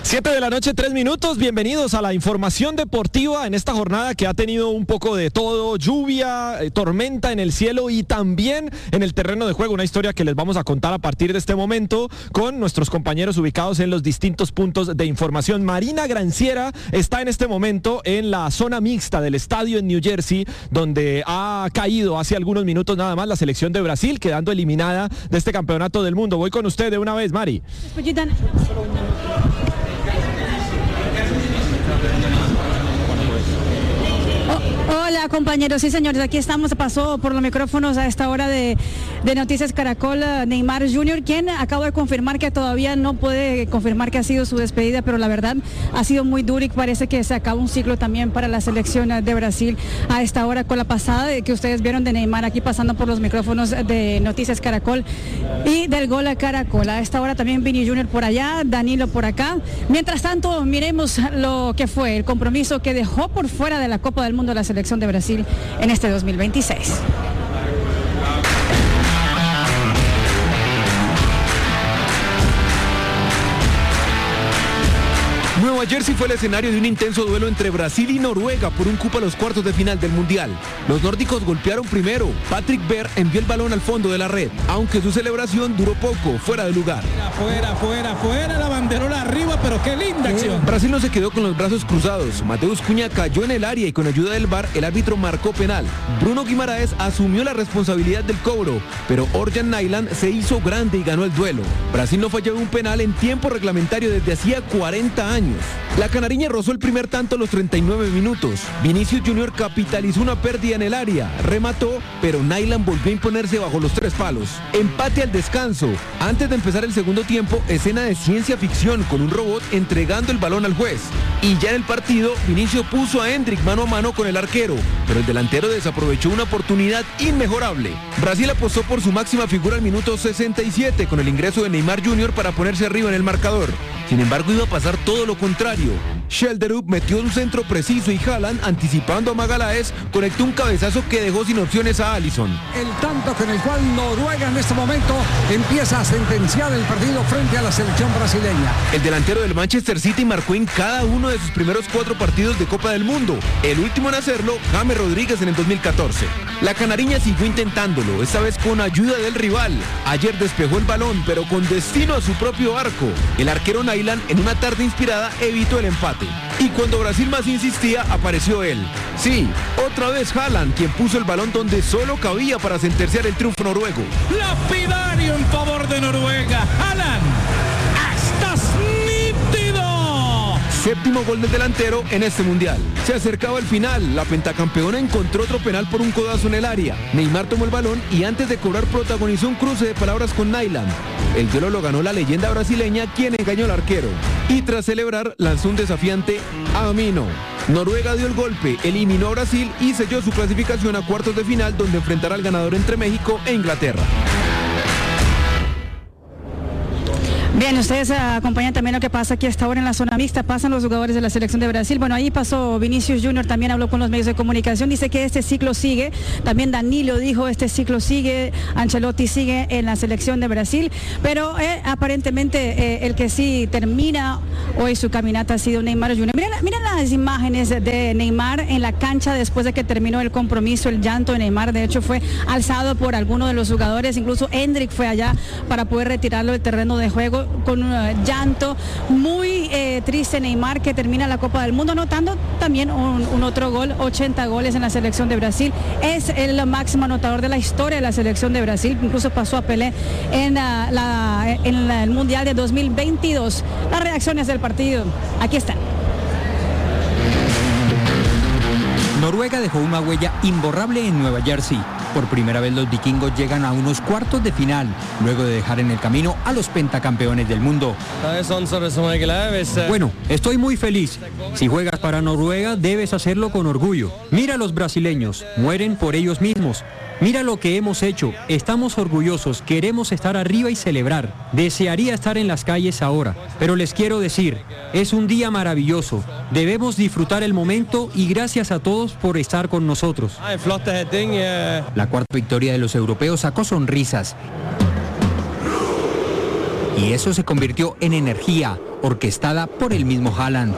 7 de la noche, 3 minutos, bienvenidos a la información deportiva en esta jornada que ha tenido un poco de todo, lluvia, tormenta en el cielo y también en el terreno de juego, una historia que les vamos a contar a partir de este momento con nuestros compañeros ubicados en los distintos puntos de información. Marina Granciera está en este momento en la zona mixta del estadio en New Jersey, donde ha caído hace algunos minutos nada más la selección de Brasil, quedando eliminada de este campeonato del mundo. Voy con usted de una vez, Mari. Hola compañeros, sí señores, aquí estamos, pasó por los micrófonos a esta hora de Noticias Caracol Neymar Jr., quien acaba de confirmar que todavía no puede confirmar que ha sido su despedida, pero la verdad ha sido muy duro y parece que se acaba un ciclo también para la selección de Brasil a esta hora, con la pasada que ustedes vieron de Neymar aquí pasando por los micrófonos de Noticias Caracol y del Gol a Caracol. A esta hora también Vini Jr. por allá, Danilo por acá. Mientras tanto, miremos lo que fue el compromiso que dejó por fuera de la Copa del Mundo la selección de Brasil en este 2026. Nueva Jersey fue el escenario de un intenso duelo entre Brasil y Noruega por un cupo a los cuartos de final del Mundial. Los nórdicos golpearon primero. Patrick Berg envió el balón al fondo de la red, aunque su celebración duró poco, fuera de lugar. Fuera, la banderola arriba, pero qué linda acción. Brasil no se quedó con los brazos cruzados. Mateus Cunha cayó en el área y con ayuda del VAR el árbitro marcó penal. Bruno Guimaraes asumió la responsabilidad del cobro, pero Orjan Nyland se hizo grande y ganó el duelo. Brasil no fallaba un penal en tiempo reglamentario desde hacía 40 años. La canariña rozó el primer tanto a los 39 minutos. Vinicius Jr. capitalizó una pérdida en el área, remató, pero Nyland volvió a imponerse bajo los 3 palos. Empate al descanso. Antes de empezar el segundo tiempo, escena de ciencia ficción con un robot entregando el balón al juez. Y ya en el partido, Vinicius puso a Endrick mano a mano con el arquero, pero el delantero desaprovechó una oportunidad inmejorable. Brasil apostó por su máxima figura al minuto 67 con el ingreso de Neymar Jr. para ponerse arriba en el marcador. Sin embargo, iba a pasar todo lo contrario. Schelderup metió un centro preciso y Haaland, anticipando a Magalhaes, conectó un cabezazo que dejó sin opciones a Alisson. El tanto con el cual Noruega en este momento empieza a sentenciar el partido frente a la selección brasileña. El delantero del Manchester City marcó en cada uno de sus primeros 4 partidos de Copa del Mundo. El último en hacerlo, James Rodríguez en el 2014. La canariña siguió intentándolo, esta vez con ayuda del rival. Ayer despejó el balón, pero con destino a su propio arco. El arquero Nyland, en una tarde inspirada, evitó el empate. Y cuando Brasil más insistía, apareció él. Sí, otra vez Haaland, quien puso el balón donde solo cabía para sentenciar el triunfo noruego. Lapidario en favor de Noruega. Haaland, estás nítido. 7º gol del delantero en este mundial. Se acercaba el final, la pentacampeona encontró otro penal por un codazo en el área. Neymar tomó el balón y antes de cobrar protagonizó un cruce de palabras con Nyland. El duelo lo ganó la leyenda brasileña, quien engañó al arquero. Y tras celebrar, lanzó un desafiante a mí no. Noruega dio el golpe, eliminó a Brasil y selló su clasificación a cuartos de final, donde enfrentará al ganador entre México e Inglaterra. Bien, ustedes acompañan también lo que pasa aquí hasta ahora en la zona mixta, pasan los jugadores de la selección de Brasil. Bueno, ahí pasó Vinicius Jr., también habló con los medios de comunicación, dice que este ciclo sigue, también Danilo dijo, este ciclo sigue, Ancelotti sigue en la selección de Brasil, pero aparentemente el que sí termina hoy su caminata ha sido Neymar Jr. Miren las imágenes de Neymar en la cancha después de que terminó el compromiso, el llanto de Neymar, de hecho fue alzado por alguno de los jugadores, incluso Endrick fue allá para poder retirarlo del terreno de juego, con un llanto muy triste. Neymar, que termina la Copa del Mundo anotando también un otro gol, 80 goles en la selección de Brasil, es el máximo anotador de la historia de la selección de Brasil, incluso pasó a Pelé en el Mundial de 2022. Las reacciones del partido, aquí están. Noruega dejó una huella imborrable en Nueva Jersey. Por primera vez los vikingos llegan a unos cuartos de final, luego de dejar en el camino a los pentacampeones del mundo. Bueno, estoy muy feliz. Si juegas para Noruega, debes hacerlo con orgullo. Mira a los brasileños, mueren por ellos mismos. Mira lo que hemos hecho, estamos orgullosos, queremos estar arriba y celebrar. Desearía estar en las calles ahora, pero les quiero decir, es un día maravilloso. Debemos disfrutar el momento y gracias a todos por estar con nosotros. La cuarta victoria de los europeos sacó sonrisas. y eso se convirtió en energía, orquestada por el mismo Haaland.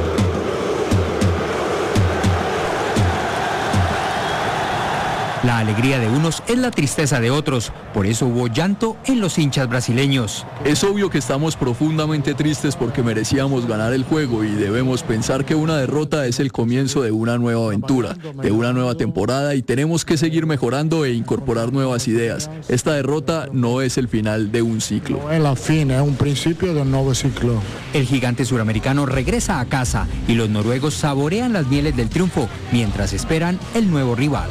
La alegría de unos es la tristeza de otros, por eso hubo llanto en los hinchas brasileños. Es obvio que estamos profundamente tristes porque merecíamos ganar el juego y debemos pensar que una derrota es el comienzo de una nueva aventura, de una nueva temporada y tenemos que seguir mejorando e incorporar nuevas ideas. Esta derrota no es el final de un ciclo. No es la fin, es un principio de un nuevo ciclo. El gigante suramericano regresa a casa y los noruegos saborean las mieles del triunfo mientras esperan el nuevo rival.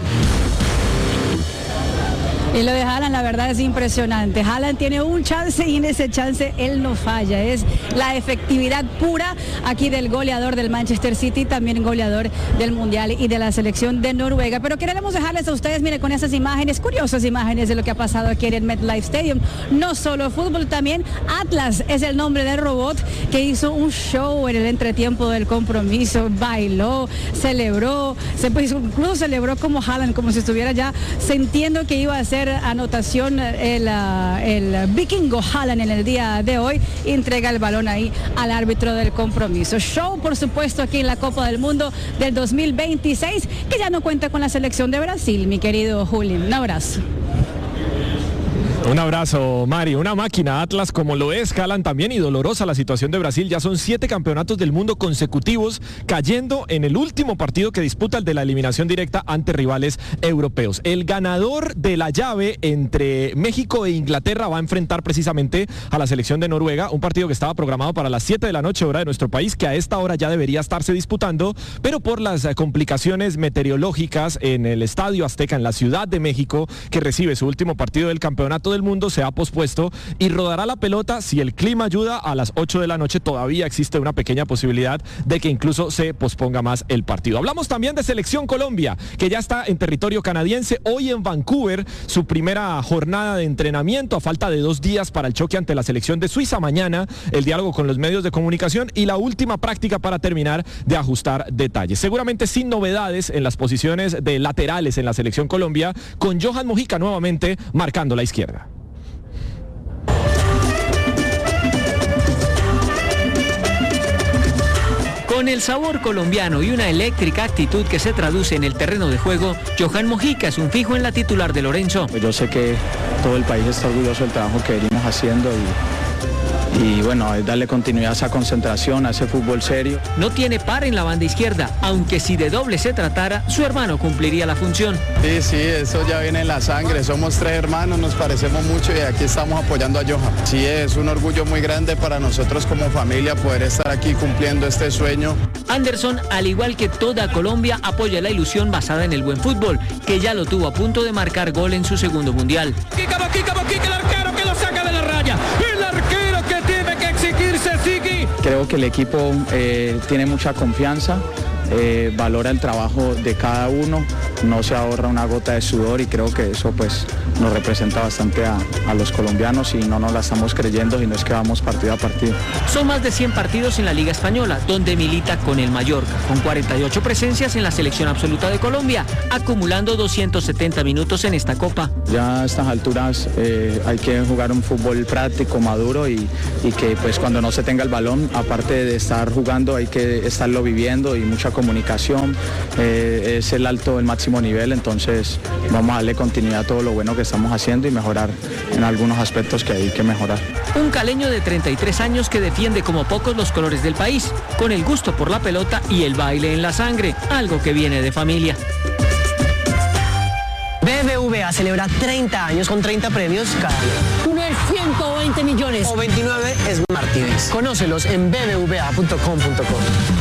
Y lo de Haaland, la verdad, es impresionante. Haaland tiene un chance y en ese chance él no falla. Es la efectividad pura aquí del goleador del Manchester City, también goleador del Mundial y de la selección de Noruega. Pero queremos dejarles a ustedes, miren, con esas imágenes, curiosas imágenes de lo que ha pasado aquí en el MetLife Stadium. No solo fútbol, también Atlas es el nombre del robot que hizo un show en el entretiempo del compromiso. Bailó, celebró, incluso celebró como Haaland, como si estuviera ya sintiendo que iba a hacer anotación el vikingo Haaland en el día de hoy, entrega el balón ahí al árbitro del compromiso. Show, por supuesto, aquí en la Copa del Mundo del 2026, que ya no cuenta con la selección de Brasil, mi querido Juli. Un abrazo. Un abrazo, Mari. Una máquina Atlas como lo es Haaland también, y dolorosa la situación de Brasil. Ya son 7 campeonatos del mundo consecutivos cayendo en el último partido que disputa, el de la eliminación directa ante rivales europeos. El ganador de la llave entre México e Inglaterra va a enfrentar precisamente a la selección de Noruega, un partido que estaba programado para las 7 de la noche hora de nuestro país, que a esta hora ya debería estarse disputando, pero por las complicaciones meteorológicas en el Estadio Azteca en la Ciudad de México, que recibe su último partido del campeonato del mundo, se ha pospuesto y rodará la pelota, si el clima ayuda, a las 8 de la noche. Todavía existe una pequeña posibilidad de que incluso se posponga más el partido. Hablamos también de Selección Colombia, que ya está en territorio canadiense, hoy en Vancouver, su primera jornada de entrenamiento a falta de 2 días para el choque ante la selección de Suiza. Mañana el diálogo con los medios de comunicación y la última práctica para terminar de ajustar detalles. Seguramente sin novedades en las posiciones de laterales en la Selección Colombia, con Johan Mojica nuevamente marcando la izquierda. Con el sabor colombiano y una eléctrica actitud que se traduce en el terreno de juego, Johan Mojica es un fijo en la titular de Lorenzo. Yo sé que todo el país está orgulloso del trabajo que venimos haciendo y bueno, es darle continuidad a esa concentración, a ese fútbol serio. No tiene par en la banda izquierda, aunque si de doble se tratara, su hermano cumpliría la función. Sí, eso ya viene en la sangre, somos 3 hermanos, nos parecemos mucho y aquí estamos apoyando a Johan. Sí, es un orgullo muy grande para nosotros como familia poder estar aquí cumpliendo este sueño. Anderson, al igual que toda Colombia, apoya la ilusión basada en el buen fútbol, que ya lo tuvo a punto de marcar gol en su segundo mundial. Mojica, el arquero que lo saca de la raya, el arquero que tiene que exigirse, Siki. Creo que el equipo tiene mucha confianza, valora el trabajo de cada uno, no se ahorra una gota de sudor y creo que eso pues nos representa bastante a los colombianos y no nos la estamos creyendo y no es que vamos partido a partido. Son más de 100 partidos en la Liga Española, donde milita con el Mallorca, con 48 presencias en la selección absoluta de Colombia, acumulando 270 minutos en esta Copa. Ya a estas alturas hay que jugar un fútbol práctico, maduro y que pues cuando no se tenga el balón, aparte de estar jugando, hay que estarlo viviendo y mucha comunicación, es el máximo nivel, entonces vamos a darle continuidad a todo lo bueno que estamos haciendo y mejorar en algunos aspectos que hay que mejorar. Un caleño de 33 años que defiende como pocos los colores del país, con el gusto por la pelota y el baile en la sangre, algo que viene de familia. BBVA celebra 30 años con 30 premios cada año. Uno es 120 millones o 29 Smart TVs. Conócelos en bbva.com.co.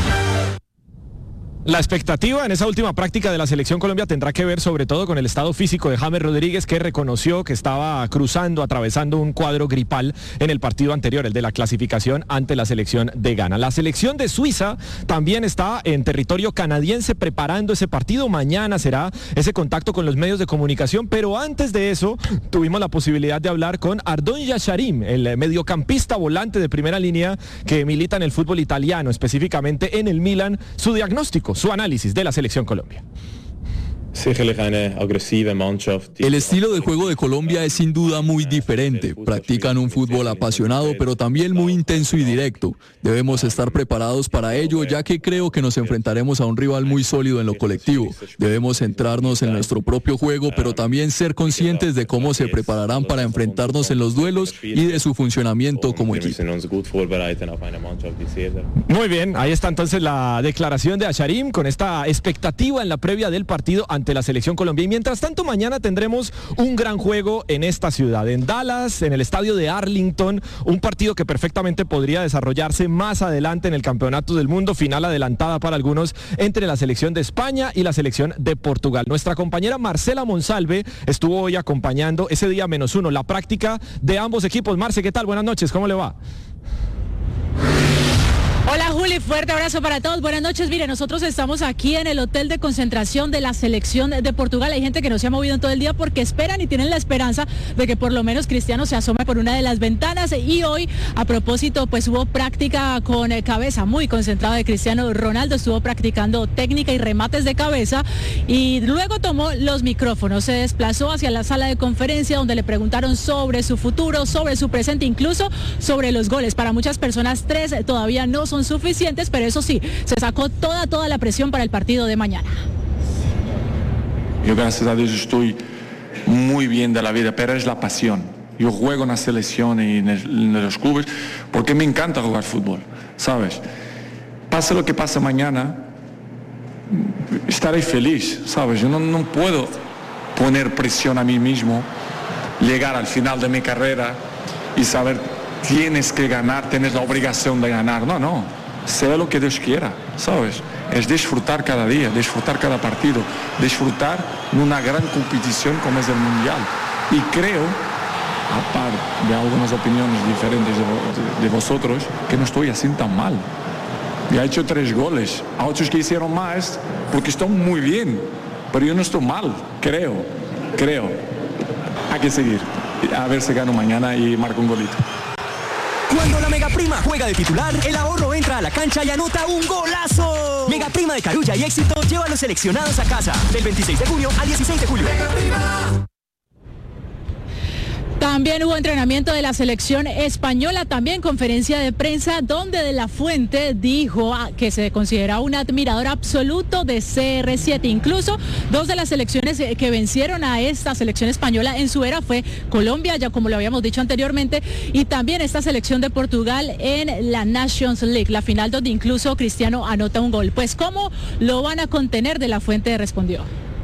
La expectativa en esa última práctica de la Selección Colombia tendrá que ver sobre todo con el estado físico de James Rodríguez, que reconoció que estaba atravesando un cuadro gripal en el partido anterior, el de la clasificación ante la selección de Ghana. La selección de Suiza también está en territorio canadiense preparando ese partido. Mañana será ese contacto con los medios de comunicación, pero antes de eso tuvimos la posibilidad de hablar con Ardon Yasharim, el mediocampista volante de primera línea que milita en el fútbol italiano, específicamente en el Milan, su diagnóstico, su análisis de la Selección Colombia. El estilo de juego de Colombia es sin duda muy diferente. Practican un fútbol apasionado, pero también muy intenso y directo. Debemos estar preparados para ello, ya que creo que nos enfrentaremos a un rival muy sólido en lo colectivo. Debemos centrarnos en nuestro propio juego, pero también ser conscientes de cómo se prepararán para enfrentarnos en los duelos y de su funcionamiento como equipo. Muy bien, ahí está entonces la declaración de Acharim con esta expectativa en la previa del partido ante la selección Colombia. Y mientras tanto, mañana tendremos un gran juego en esta ciudad, en Dallas, en el estadio de Arlington, un partido que perfectamente podría desarrollarse más adelante en el Campeonato del Mundo, final adelantada para algunos entre la selección de España y la selección de Portugal. Nuestra compañera Marcela Monsalve estuvo hoy acompañando ese día -1, la práctica de ambos equipos. Marce, ¿qué tal? Buenas noches, ¿cómo le va? Hola Juli, fuerte abrazo para todos, buenas noches. Mire, nosotros estamos aquí en el hotel de concentración de la selección de Portugal. Hay gente que no se ha movido en todo el día porque esperan y tienen la esperanza de que por lo menos Cristiano se asome por una de las ventanas. Y hoy, a propósito, pues hubo práctica con cabeza muy concentrada de Cristiano Ronaldo. Estuvo practicando técnica y remates de cabeza y luego tomó los micrófonos. Se desplazó hacia la sala de conferencia donde le preguntaron sobre su futuro, sobre su presente, incluso sobre los goles. Para muchas personas 3 todavía no son suficientes, pero eso sí, se sacó toda la presión para el partido de mañana. Yo gracias a Dios estoy muy bien de la vida, pero es la pasión. Yo juego en la selección y en los clubes porque me encanta jugar fútbol, ¿sabes? Pase lo que pase mañana, estaré feliz, ¿sabes? Yo no puedo poner presión a mí mismo, llegar al final de mi carrera y saber tienes que ganar, tienes la obligación de ganar. No, sea lo que Dios quiera, ¿sabes? Es disfrutar cada día, disfrutar cada partido, disfrutar de una gran competición como es el Mundial. Y creo, aparte de algunas opiniones diferentes de vosotros, que no estoy así tan mal. Ya he hecho 3 goles, a otros que hicieron más, porque están muy bien, pero yo no estoy mal, creo. Hay que seguir, a ver si gano mañana y marco un golito. Cuando la Mega Prima juega de titular, el ahorro entra a la cancha y anota un golazo. Mega Prima de Carulla y Éxito lleva a los seleccionados a casa. Del 26 de junio al 16 de julio. Mega Prima. También hubo entrenamiento de la selección española, también conferencia de prensa donde De la Fuente dijo que se considera un admirador absoluto de CR7. Incluso 2 de las selecciones que vencieron a esta selección española en su era fue Colombia, ya como lo habíamos dicho anteriormente, y también esta selección de Portugal en la Nations League, la final donde incluso Cristiano anota un gol. Pues ¿cómo lo van a contener? De la Fuente respondió.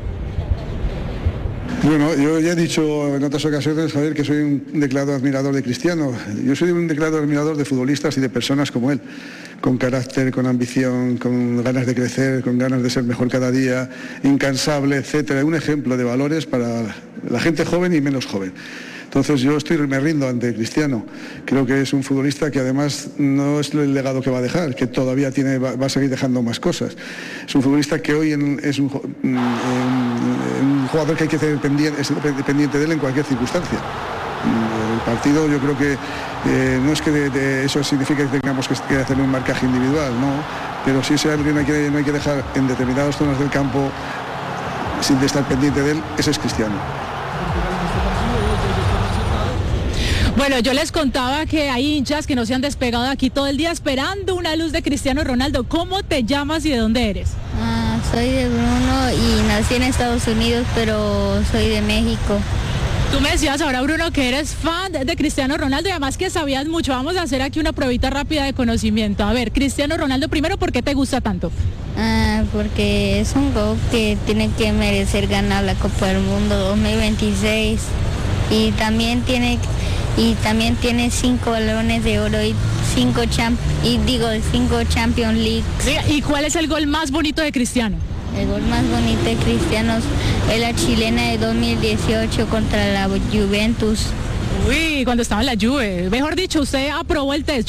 Bueno, yo ya he dicho en otras ocasiones, Javier, que soy un declarado admirador de Cristiano. Yo soy un declarado admirador de futbolistas y de personas como él, con carácter, con ambición, con ganas de crecer, con ganas de ser mejor cada día, incansable, etcétera. Un ejemplo de valores para la gente joven y menos joven. Entonces yo me rindo ante Cristiano. Creo que es un futbolista que además no es el legado que va a dejar, que todavía va a seguir dejando más cosas. Es un futbolista que hoy es un jugador que hay que ser dependiente de él en cualquier circunstancia. El partido yo creo que no es que eso significa que tengamos que hacer un marcaje individual, no, pero si ese alguien no hay que dejar en determinadas zonas del campo sin estar pendiente de él, ese es Cristiano. Bueno, yo les contaba que hay hinchas que no se han despegado aquí todo el día esperando una luz de Cristiano Ronaldo. ¿Cómo te llamas y de dónde eres? Soy de Bruno y nací en Estados Unidos, pero soy de México. Tú me decías ahora, Bruno, que eres fan de Cristiano Ronaldo y además que sabías mucho. Vamos a hacer aquí una pruebita rápida de conocimiento. A ver, Cristiano Ronaldo, primero, ¿por qué te gusta tanto? Porque es un GOAT que tiene que merecer ganar la Copa del Mundo 2026 y también tiene 5 balones de oro y 5 Champions League. ¿Y cuál es el gol más bonito de Cristiano? El gol más bonito de Cristiano es la chilena de 2018 contra la Juventus. Uy, cuando estaba en la Juve. Mejor dicho, usted aprobó el test.